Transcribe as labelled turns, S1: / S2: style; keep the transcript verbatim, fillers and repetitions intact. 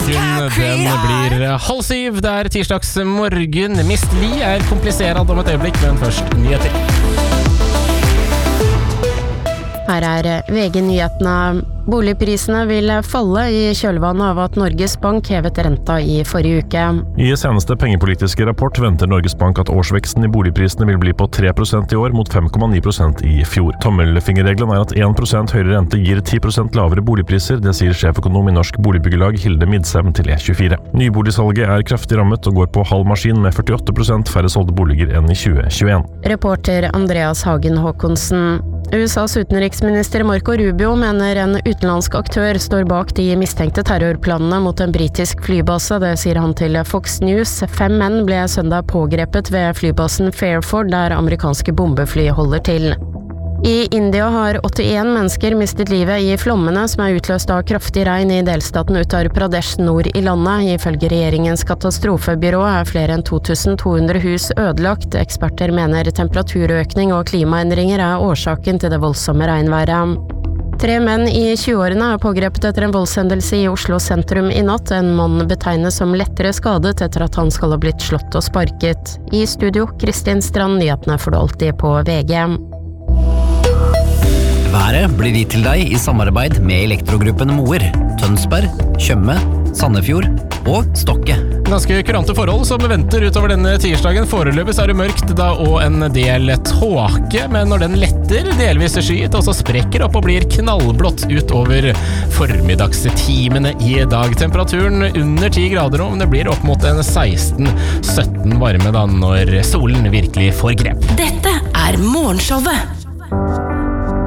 S1: Klokken den blir halv syv, det er tirsdags morgen. Mist Li er kompliserad om et øyeblikk, men først nyheter.
S2: Her er V G-nyhetene. Boligprisene vil falle i kjølvannet av at Norges Bank hevet renta i forrige uke.
S3: I seneste pengepolitiske rapport venter Norges Bank at årsveksten i boligprisene vil bli på tre prosent i år mot fem komma ni prosent i fjor. Tommelfingerregelen er at en prosent høyere rente gir ti prosent lavere boligpriser, det sier sjeføkonom i Norsk Boligbyggelag Hilde Midsem til E tjuefire. Nyboligsalget er kraftig rammet og går på halv maskin med førtiåtte prosent færre solgte boliger enn i tjue tjueen.
S2: Reporter Andreas Hagen Håkonsen. U S A's utenriksminister Marco Rubio mener en utenlandsk aktør står bak de mistenkte terrorplanene mot en britisk flybase. Det sier han til Fox News. Fem menn ble søndag pågrepet ved flybasen Fairford, der amerikanske bombefly holder til. I India har åttien mennesker mistet livet i flommene som er utløst av kraftig regn i delstaten Uttar Pradesh nord i landet. Ifølge regjeringens katastrofebyrå er flere enn to tusen to hundre hus ødelagt. Eksperter mener temperaturøkning og klimaendringer er årsaken til det voldsomme regnværet. Tre menn i tjueårene er pågrepet etter en voldshendelse i Oslo sentrum i natt. En mann betegnes som lettere skadet etter at han skal ha blitt slått og sparket. I studio, Kristin Strand, nyhetene får du alltid på V G.
S4: Været blir gitt til deg i samarbeid med Elektrogruppen Moer, Tønsberg, Tjøme, Sandefjord og Stokke.
S1: Ganske kurante forhold som venter utover denne tirsdagen. Foreløpig er det mørkt da og en del tåke, men når den letter, delvis skyet, og så sprekker opp og blir knallblått utover formiddagstimene i dag. Temperaturen under ti grader nå, men det blir opp mot en seksten sytten varme da når solen virkelig får grep.
S5: Dette er Morgenshowet